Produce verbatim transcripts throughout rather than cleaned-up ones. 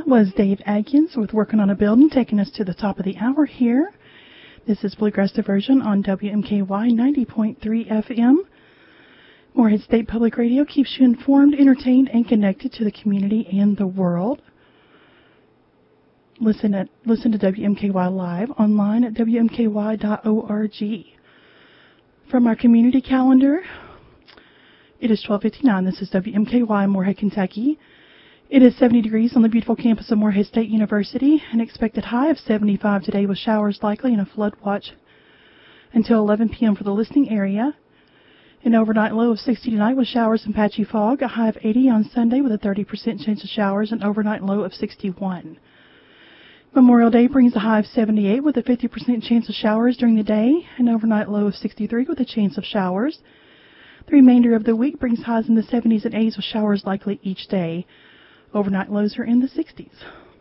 was Dave Adkins with Working on a Building, taking us to the top of the hour here. This is Bluegrass Diversion on W M K Y ninety point three F M. Morehead State Public Radio keeps you informed, entertained, and connected to the community and the world. Listen at listen to W M K Y live online at W M K Y dot org. From our community calendar, it is twelve fifty-nine. This is W M K Y, Morehead, Kentucky. It is seventy degrees on the beautiful campus of Morehead State University. An expected high of seventy-five today with showers likely and a flood watch until eleven p.m. for the listening area. An overnight low of sixty tonight with showers and patchy fog. A high of eighty on Sunday with a thirty percent chance of showers. An overnight low of sixty-one. Memorial Day brings a high of seventy-eight with a fifty percent chance of showers during the day. An overnight low of sixty-three with a chance of showers. The remainder of the week brings highs in the seventies and eighties with showers likely each day. Overnight lows are in the sixties.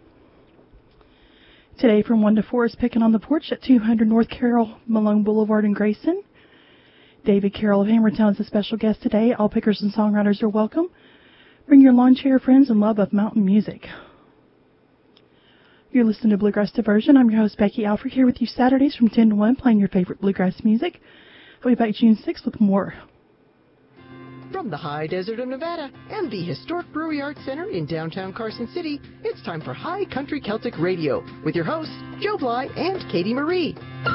Today from one to four is Picking on the Porch at two hundred North Carroll Malone Boulevard in Grayson. David Carroll of Hammertown is a special guest today. All pickers and songwriters are welcome. Bring your lawn chair friends and love of mountain music. You're listening to Bluegrass Diversion. I'm your host, Becky Alford, here with you Saturdays from ten to one, playing your favorite bluegrass music. I'll be back June sixth with more. From the high desert of Nevada and the historic Brewery Arts Center in downtown Carson City, it's time for High Country Celtic Radio with your hosts, Joe Bly and Katie Marie.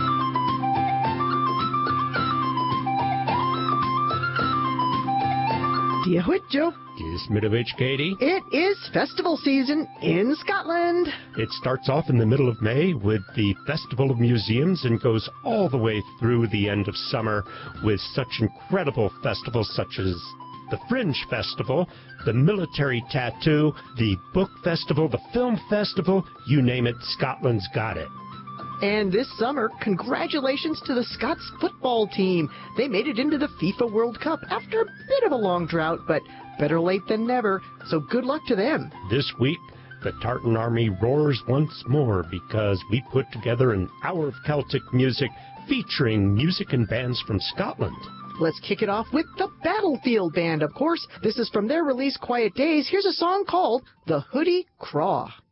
Do you know it, Joe? Yes, Middlewich, Katie. It is festival season in Scotland. It starts off in the middle of May with the Festival of Museums and goes all the way through the end of summer with such incredible festivals such as the Fringe Festival, the Military Tattoo, the Book Festival, the Film Festival, you name it, Scotland's got it. And this summer, congratulations to the Scots football team. They made it into the FIFA World Cup after a bit of a long drought, but better late than never, so good luck to them. This week, the Tartan Army roars once more because we put together an hour of Celtic music featuring music and bands from Scotland. Let's kick it off with the Battlefield Band, of course. This is from their release, Quiet Days. Here's a song called The Hoodie Craw.